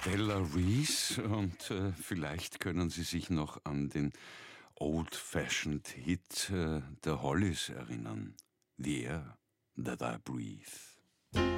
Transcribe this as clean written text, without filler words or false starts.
Della Reese und vielleicht können Sie sich noch an den Old-Fashioned Hit der Hollies erinnern. The Air That I Breathe.